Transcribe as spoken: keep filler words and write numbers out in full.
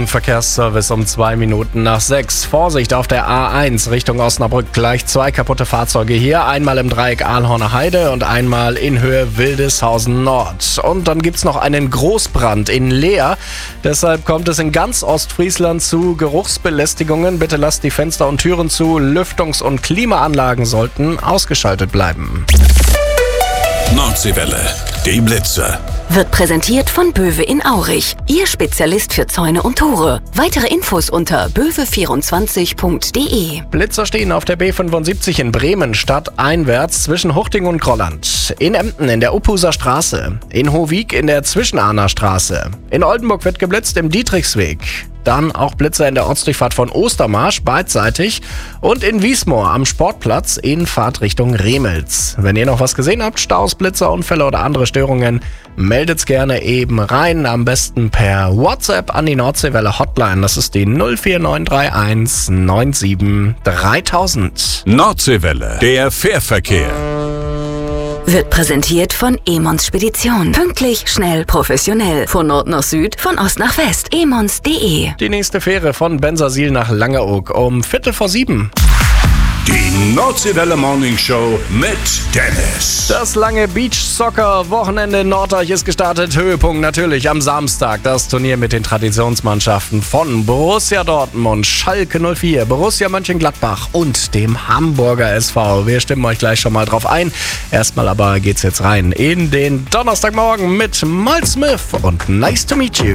Minuten, Verkehrsservice um zwei Minuten nach sechs. Vorsicht auf der A eins Richtung Osnabrück, gleich zwei kaputte Fahrzeuge hier. Einmal im Dreieck Ahlhorner Heide und einmal in Höhe Wildeshausen Nord. Und dann gibt's noch einen Großbrand in Leer. Deshalb kommt es in ganz Ostfriesland zu Geruchsbelästigungen. Bitte lasst die Fenster und Türen zu. Lüftungs- und Klimaanlagen sollten ausgeschaltet bleiben. Nordseewelle, die Blitzer. Wird präsentiert von Böwe in Aurich. Ihr Spezialist für Zäune und Tore. Weitere Infos unter böwe vierundzwanzig punkt de. Blitzer stehen auf der B fünfundsiebzig in Bremen stadteinwärts zwischen Huchting und Grolland. In Emden in der Uphuser Straße. In Hohwig in der Zwischenahner Straße. In Oldenburg wird geblitzt im Dietrichsweg. Dann auch Blitzer in der Ortsdurchfahrt von Ostermarsch, beidseitig. Und in Wiesmoor am Sportplatz in Fahrtrichtung Remels. Wenn ihr noch was gesehen habt, Staus, Blitzer, Unfälle oder andere Störungen, meldet's gerne eben rein. Am besten per WhatsApp an die Nordseewelle Hotline. Das ist die null vier neun drei eins neun sieben dreitausend. Nordseewelle, der Fährverkehr. Wird präsentiert von Emons Spedition. Pünktlich, schnell, professionell. Von Nord nach Süd, von Ost nach West. emons punkt de. Die nächste Fähre von Bensersiel nach Langeoog um Viertel vor sieben. Die Nordseewelle Morning Show mit Dennis. Das lange Beach-Soccer-Wochenende in Norddeich ist gestartet. Höhepunkt natürlich am Samstag. Das Turnier mit den Traditionsmannschaften von Borussia Dortmund, Schalke null vier, Borussia Mönchengladbach und dem Hamburger S V. Wir stimmen euch gleich schon mal drauf ein. Erstmal aber geht's jetzt rein in den Donnerstagmorgen mit Miles Smith und Nice to Meet You.